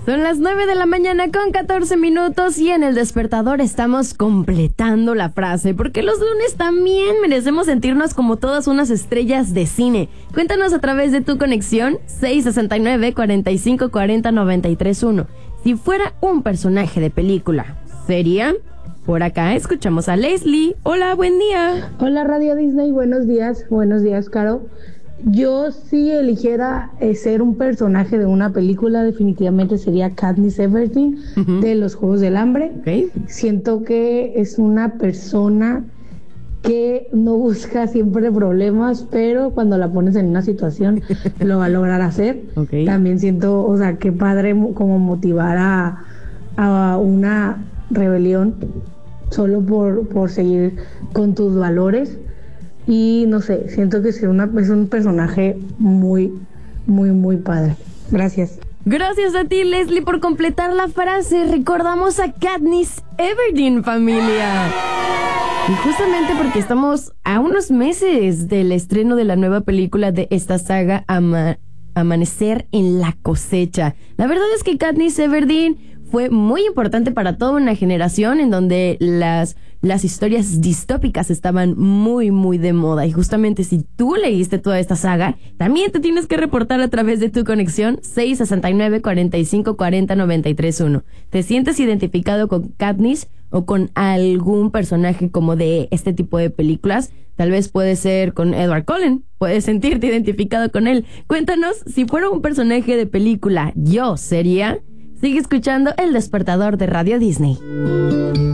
Son las 9 de la mañana con 14 minutos y en El Despertador estamos completando la frase, porque los lunes también merecemos sentirnos como todas unas estrellas de cine. Cuéntanos a través de tu conexión 669-4540-931. Si fuera un personaje de película, ¿sería? Por acá escuchamos a Leslie. Hola, buen día. Hola Radio Disney, buenos días, Caro. Yo si eligiera ser un personaje de una película, definitivamente sería Katniss Everdeen de los Juegos del Hambre. Okay. Siento que es una persona que no busca siempre problemas, pero cuando la pones en una situación lo va a lograr hacer. Okay. También siento, o sea, qué padre como motivar a una rebelión solo por seguir con tus valores. Y no sé, siento que es un personaje muy, muy, muy padre. Gracias. Gracias a ti, Leslie, por completar la frase. Recordamos a Katniss Everdeen, familia. Y justamente porque estamos a unos meses del estreno de la nueva película de esta saga, Amanecer en la Cosecha. La verdad es que Katniss Everdeen fue muy importante para toda una generación en donde las historias distópicas estaban muy, muy de moda. Y justamente si tú leíste toda esta saga, también te tienes que reportar a través de tu conexión 669-4540-931. ¿Te sientes identificado con Katniss o con algún personaje como de este tipo de películas? Tal vez puede ser con Edward Cullen. Puedes sentirte identificado con él. Cuéntanos, si fuera un personaje de película, ¿yo sería? Sigue escuchando El Despertador de Radio Disney.